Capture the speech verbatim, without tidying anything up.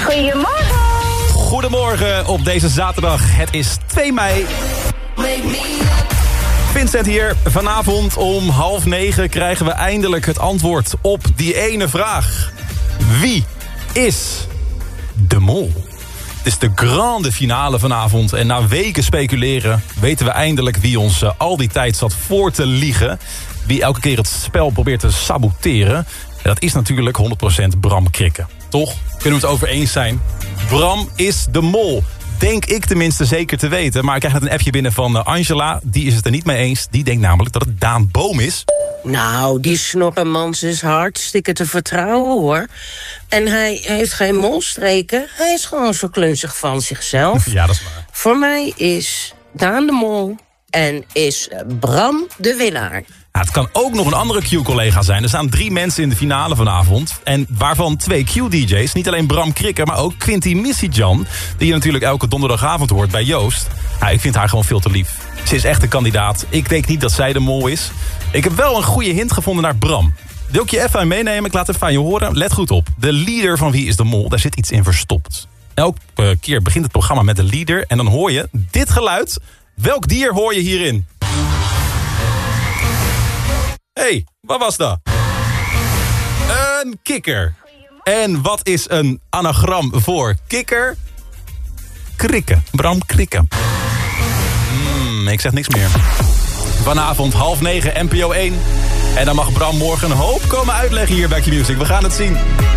Goedemorgen. Goedemorgen op deze zaterdag. Het is twee mei. Vincent hier. Vanavond om half negen krijgen we eindelijk het antwoord op die ene vraag. Wie is de mol? Het is de grande finale vanavond. En na weken speculeren weten we eindelijk wie ons uh, al die tijd zat voor te liegen. Wie elke keer het spel probeert te saboteren. En dat is natuurlijk honderd procent Bram Krikke. Toch? Kunnen we het over eens zijn? Bram is de mol. Denk ik tenminste zeker te weten. Maar ik krijg net een appje binnen van uh, Angela. Die is het er niet mee eens. Die denkt namelijk dat het Daan Boom is. Nou, die snoppermans is hartstikke te vertrouwen, hoor. En hij heeft geen molstreken. Hij is gewoon zo klunzig van zichzelf. Ja, dat is waar. Voor mij is Daan de mol en is Bram de winnaar. Nou, het kan ook nog een andere Q-collega zijn. Er staan drie mensen in de finale vanavond. En waarvan twee Q-D J's. Niet alleen Bram Krikke, maar ook Quinty Missy-Jan. Die je natuurlijk elke donderdagavond hoort bij Joost. Nou, ik vind haar gewoon veel te lief. Ze is echt een kandidaat. Ik denk niet dat zij de mol is. Ik heb wel een goede hint gevonden naar Bram. Wil ik je even aan meenemen? Ik laat het even aan je horen. Let goed op. De leader van Wie is de Mol, daar zit iets in verstopt. Elke keer begint het programma met de leader. En dan hoor je dit geluid. Welk dier hoor je hierin? Hé, hey, wat was dat? Een kikker. En wat is een anagram voor kikker? Krikke. Bram Krikke. Hmm, ik zeg niks meer. Vanavond half negen, N P O één. En dan mag Bram morgen een hoop komen uitleggen hier bij Q-Music. We gaan het zien.